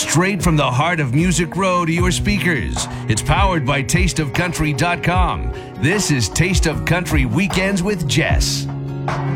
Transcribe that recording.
straight from the heart of Music Row to your speakers. It's powered by TasteOfCountry.com. This is Taste of Country Weekends with Jess.